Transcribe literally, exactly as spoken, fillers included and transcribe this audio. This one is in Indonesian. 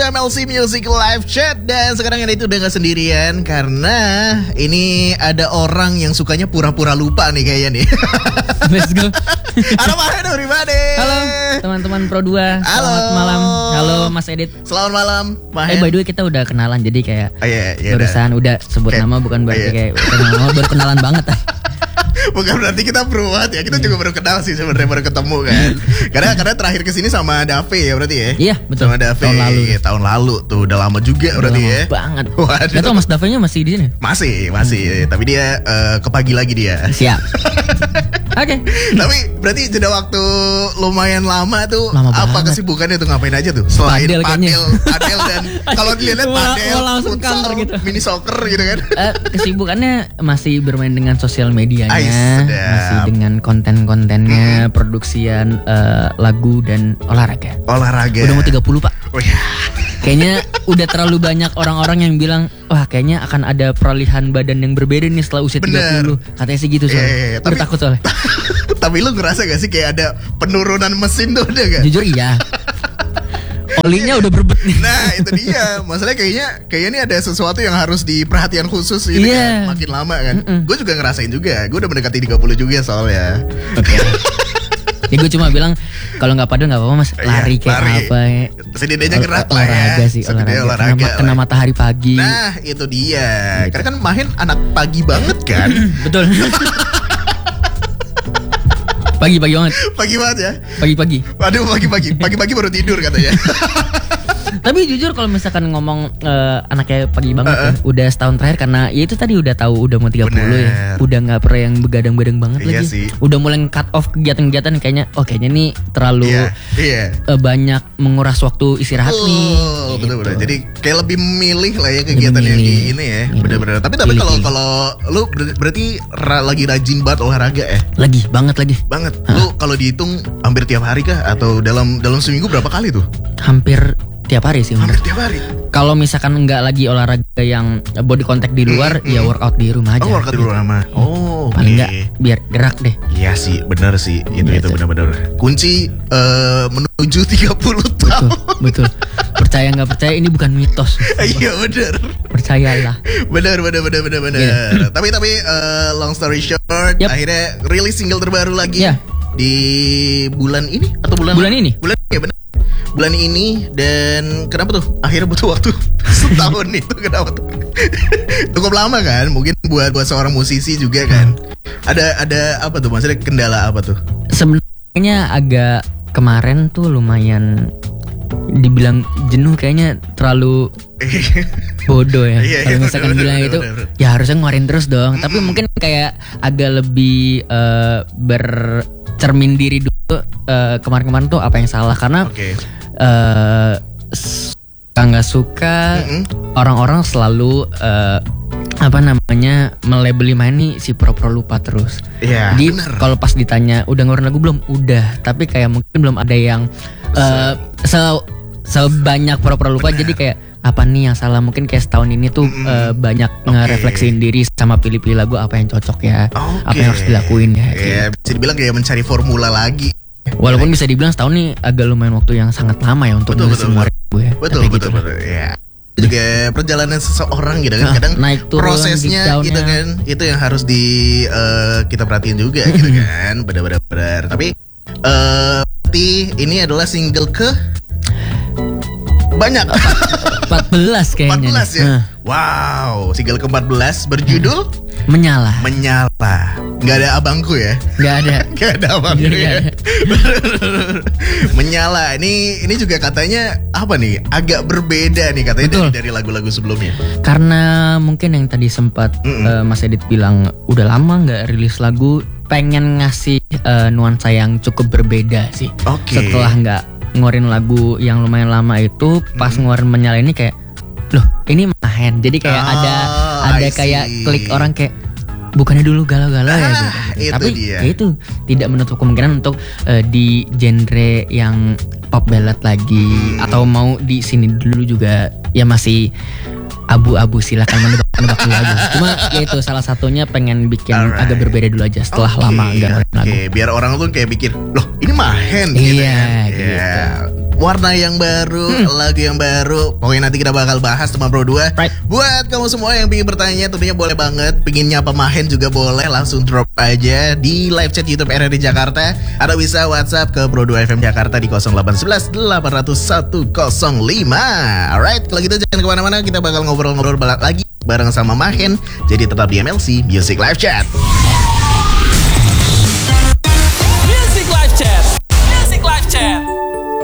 to M L C Music Live Chat. Dan sekarang ini itu udah gak sendirian, karena ini ada orang yang sukanya pura-pura lupa nih kayaknya nih. Let's go. Halo Mahen, everybody. Halo teman-teman Pro dua. Selamat Halo. malam. Halo Mas Edit. Selamat malam Mahen. Eh by the way kita udah kenalan, jadi kayak Oh, iya, iya, barusan udah sebut Kayak- nama, bukan berarti iya. kayak kenal nama, baru kenalan banget. Bukan berarti kita beruat ya, kita juga baru kenal sih sebenarnya, baru ketemu kan. Karena karena terakhir kesini sama Dave ya berarti ya. Iya, betul. Sama Dave Tahun lalu. Tahun lalu tuh udah lama juga Udah berarti lama ya. banget. Waduh. Gak tau Mas Davenya masih di sini. Masih, masih. Tapi dia eh, ke pagi lagi dia. Siap. Oke. Tapi berarti jeda waktu lumayan lama tuh. Lama apa banget. kesibukannya tuh, ngapain aja tuh? Selain Padel kayaknya. padel, padel dan kalau dilihat Mau- padel, mau langsung futsal, counter gitu. mini soccer gitu kan. Eh, kesibukannya masih bermain dengan sosial medianya, Ais, sedap. masih dengan konten-kontennya, produksian eh, lagu dan olahraga. Olahraga. Udah mau tiga puluh Pak. Oh ya. Kayaknya udah terlalu banyak orang-orang yang bilang, wah kayaknya akan ada peralihan badan yang berbeda nih setelah usia Bener. tiga puluh. Katanya sih gitu soalnya. Iya, iya, iya. Udah Tapi- takut soalnya. Tapi lu ngerasa gak sih kayak ada penurunan mesin tuh, ada gak? Jujur iya. Olinya udah berebut nih. Nah itu dia. Masalahnya kayaknya Kayaknya ini ada sesuatu yang harus diperhatian khusus ini Iya. kan. Makin lama kan. Mm-mm. Gue juga ngerasain juga. Gue udah mendekati tiga puluh juga soalnya. Oke. Ya gue cuma bilang kalau nggak padel nggak apa-apa Mas, Iya, lari kayak lari. apa ya. Setidaknya Ol- gerak lah ya. olahraga sih, Setidaknya olahraga. olahraga Kena, kena lah. matahari pagi. Nah itu dia. Gitu. Karena kan Mahen anak pagi banget kan. Betul. Pagi-pagi banget, Pagi banget ya. pagi-pagi. Waduh pagi-pagi. Pagi-pagi baru tidur katanya. Tapi jujur kalau misalkan ngomong eh, anaknya pagi banget Uh-uh. ya, udah setahun terakhir karena ya itu tadi udah tahu udah mau tiga puluh Bener. ya. Udah nggak pernah yang begadang-begadang banget Iya lagi. sih. Udah mulai cut off kegiatan-kegiatan kayaknya. Oh kayaknya nih terlalu Iya. Iya. eh, banyak menguras waktu istirahat nih. Betul, betul, betul. Gitu. Jadi kayak lebih memilih lah ya kegiatan yang Memilih. di ini ya. Milih. Bener-bener. Tapi tapi Pilih, kalau pilih. kalau lu ber- berarti ra- lagi rajin banget olahraga ya. Lagi banget lagi. Banget. Lu kalau dihitung hampir tiap hari kah atau dalam dalam seminggu berapa kali tuh? Hampir tiap hari sih. Hampir tiap hari. Kalau misalkan nggak lagi olahraga yang body contact di luar, Mm, ya mm. workout di rumah aja. Oh, workout dulu lama. Oh, Paling oke. nggak biar gerak deh. Iya sih, benar sih. Itu Gitu. itu benar-benar. Kunci eh, menuju tiga puluh Betul, tahun. betul. Percaya nggak percaya ini bukan mitos. Iya benar. Percayalah. Benar benar benar benar benar. Iya. Tapi tapi eh, long story short, Yap. akhirnya rilis single terbaru lagi Iya. di bulan ini atau bulan Bulan ini? Bulan ini ya benar. Bulan ini. Dan kenapa tuh? Akhirnya butuh waktu setahun itu kenapa tuh? Cukup lama kan? Mungkin buat buat seorang musisi juga kan. Ada ada apa tuh? Maksudnya kendala apa tuh? Sebenarnya agak kemarin tuh lumayan dibilang jenuh, kayaknya terlalu bodoh ya. Iya, Kalau iya, misalkan bener, bilang bener, itu bener, bener. ya harusnya ngeluarin terus dong. Tapi mungkin kayak agak lebih eh, bercermin diri dulu eh, kemarin-kemarin tuh apa yang salah, karena Oke. eh suka nggak suka Mm-mm. orang-orang selalu eh, apa namanya melabeli main nih si pro-pro lupa terus. Iya. Jadi bener. kalau pas ditanya udah ngeluarin lagu belum? Udah, tapi kayak mungkin belum ada yang eh, se sebanyak pro-pro lupa. Bener. Jadi kayak apa nih yang salah? Mungkin kayak setahun ini tuh Mm-mm. eh, banyak Oke. ngerefleksiin diri sama pilih-pilih lagu apa yang cocok ya, Oke. apa yang harus dilakuin ya. Iya, bisa dibilang kayak mencari formula lagi. Walaupun bisa dibilang setahun nih agak lumayan waktu yang sangat lama ya untuk Betul, nulis betul, semua betul. lagu ya. Betul Tapi betul gitu lah. betul. Ya. Juga perjalanan seseorang gitu kan, Ah, kadang naik turun, prosesnya deep down-nya. gitu kan, itu yang harus di eh, kita perhatiin juga gitu kan, benar-benar benar. Tapi eh berarti ini adalah single ke banyak empat belas kayaknya. empat belas nih. ya. Nah, Wow, single ke empat belas berjudul menyala. Menyala. Nggak ada abangku ya. Nggak ada. Gak ada abangku Nggak ya. ada. Menyala. Ini ini juga katanya apa nih? Agak berbeda nih katanya Betul. dari, dari lagu-lagu sebelumnya. Karena mungkin yang tadi sempat Mm-mm. eh, Mas Edit bilang udah lama nggak rilis lagu, pengen ngasih eh, nuansa yang cukup berbeda sih. Oke. Setelah nggak ngeluarin lagu yang lumayan lama itu, pas Mm. ngeluarin menyala ini kayak, loh ini Mahen. Jadi kayak Oh, ada ada I kayak see. klik orang kayak bukannya dulu galau-galau ya Ah, gitu. itu Tapi dia. ya itu tidak menutup kemungkinan untuk eh, di genre yang pop ballad lagi, Hmm. atau mau di sini dulu juga ya masih abu-abu, silakan menebak-nebak dulu aja. Cuma ya itu salah satunya pengen bikin Alright. agak berbeda dulu aja setelah Oke, lama enggak ngeluarin lagu. Oke, biar orang tuh kayak pikir, loh ini Mahen gitu Iya, kan. gitu. Iya. warna yang baru, hmm. lagu yang baru. Pokoknya nanti kita bakal bahas teman Pro dua. Right. Buat kamu semua yang ingin bertanya tentunya boleh banget. Pengen nyapa Mahen juga boleh, langsung drop aja di live chat YouTube R R I Jakarta. Atau bisa WhatsApp ke Pro dua F M Jakarta di nol delapan satu satu delapan nol satu nol lima. Alright, kalau gitu jangan kemana-mana, kita bakal ngobrol-ngobrol lagi bareng sama Mahen. Jadi tetap di M L C Music Live Chat.